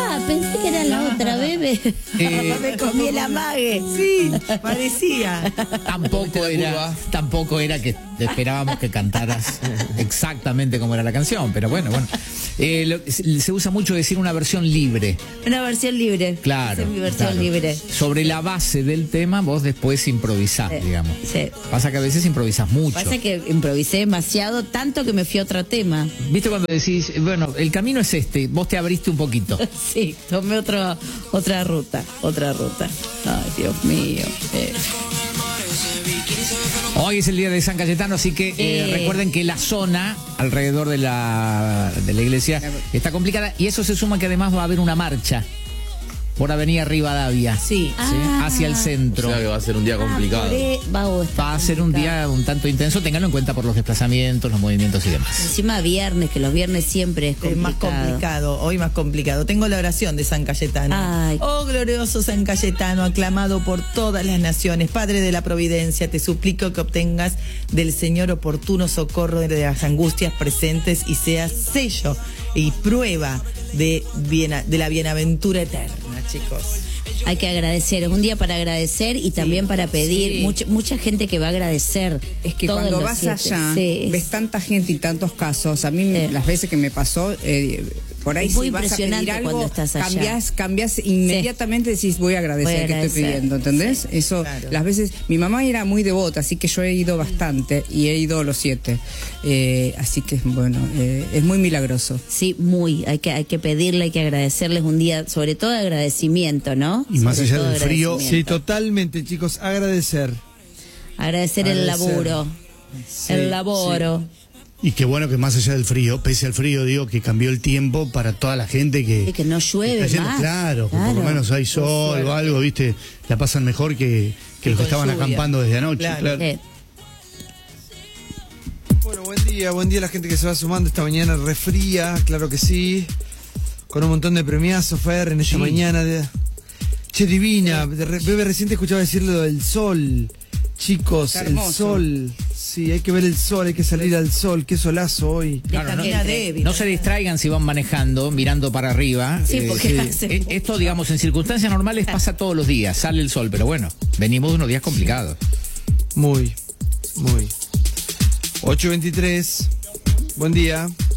pensé que era la otra, bebé. Me comí el amague. Sí, parecía. Tampoco era que esperábamos que cantaras exactamente como era la canción, pero bueno. Se usa mucho decir una versión libre. Una versión libre. Claro. Esa es mi versión libre. Sobre la base del tema, vos después improvisás, digamos. Sí. Pasa que a veces improvisás mucho. Pasa que improvisé demasiado, tanto que me fui a otro tema. ¿Viste cuando decís, bueno, el camino es este, vos te abriste un poquito? Sí, tomé otra ruta. Ay, Dios mío. Hoy es el día de San Cayetano, así que recuerden que la zona alrededor de la iglesia está complicada, y eso se suma que además va a haber una marcha por Avenida Rivadavia. Sí. Hacia el centro. O sea que va a ser un día complicado. Va a ser un día un tanto intenso, ténganlo en cuenta por los desplazamientos, los movimientos y demás. Encima viernes, que los viernes siempre es complicado. Más complicado, hoy más complicado. Tengo la oración de San Cayetano. Ay. Oh, glorioso San Cayetano, aclamado por todas las naciones, Padre de la Providencia, te suplico que obtengas del Señor oportuno socorro de las angustias presentes y seas sello y prueba de la bienaventura eterna, chicos. Hay que agradecer, es un día para agradecer y también para pedir. Mucha gente que va a agradecer. Es que cuando vas allá, ves tanta gente y tantos casos. A mí las veces que me pasó, por ahí es muy si vas a pedir algo, cuando estás allá. cambias inmediatamente, decís voy a agradecer que estoy pidiendo, ¿entendés? Sí, eso, claro. Las veces, mi mamá era muy devota, así que yo he ido bastante y he ido los 7. Así que bueno, es muy milagroso. Sí, hay que pedirle, hay que agradecerles un día, sobre todo de agradecimiento, ¿no? Y más allá del frío. Sí, totalmente, chicos, agradecer el laburo, el laboro. Sí. Y qué bueno que más allá del frío, pese al frío, digo, que cambió el tiempo para toda la gente que no llueve más. Claro, que por lo menos hay sol o algo, ¿viste? La pasan mejor que los que estaban acampando desde anoche. Claro. Bueno, buen día a la gente que se va sumando esta mañana refría, claro que sí. Con un montón de premiazos, Fer, en esta mañana. Che, divina. Bebe, recién te escuchaba decirlo del sol. Chicos, el sol. Sí, hay que ver el sol, hay que salir al sol. Qué solazo hoy. Claro, no se distraigan si van manejando, mirando para arriba. Sí, porque esto, digamos, en circunstancias normales pasa todos los días. Sale el sol, pero bueno, venimos de unos días complicados. Muy. 8:23. Buen día.